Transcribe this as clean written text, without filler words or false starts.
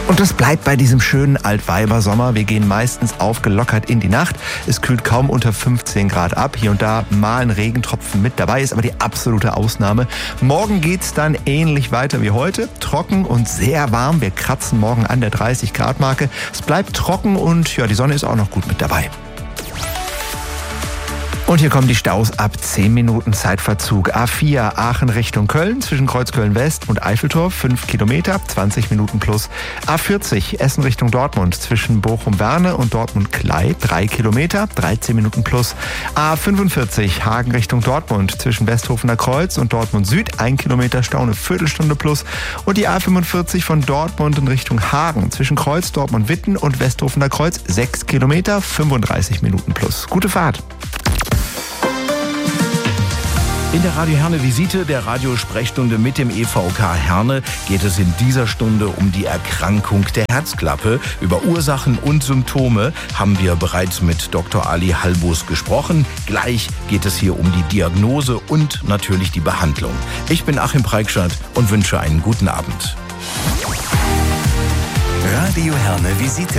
Und das bleibt bei diesem schönen Altweibersommer. Wir gehen meistens aufgelockert in die Nacht. Es kühlt kaum unter 15 Grad ab. Hier und da mal ein Regentropfen mit dabei, ist aber die absolute Ausnahme. Morgen geht's dann ähnlich weiter wie heute. Trocken und sehr warm. Wir kratzen morgen an der 30 Grad Marke. Es bleibt trocken und ja, die Sonne ist auch noch gut mit dabei. Und hier kommen die Staus ab 10 Minuten Zeitverzug. A4 Aachen Richtung Köln zwischen Kreuzköln West und Eiffeltor 5 Kilometer, 20 Minuten plus. A40 Essen Richtung Dortmund zwischen Bochum-Werne und Dortmund-Klei 3 Kilometer, 13 Minuten plus. A45 Hagen Richtung Dortmund zwischen Westhofener Kreuz und Dortmund Süd 1 Kilometer Stau, eine Viertelstunde plus. Und die A45 von Dortmund in Richtung Hagen zwischen Kreuz, Dortmund-Witten und Westhofener Kreuz 6 Kilometer, 35 Minuten plus. Gute Fahrt! In der Radio Herne Visite, der Radiosprechstunde mit dem EVK Herne, geht es in dieser Stunde um die Erkrankung der Herzklappe. Über Ursachen und Symptome haben wir bereits mit Dr. Ali Halbus gesprochen. Gleich geht es hier um die Diagnose und natürlich die Behandlung. Ich bin Achim Preikschat und wünsche einen guten Abend. Radio Herne Visite.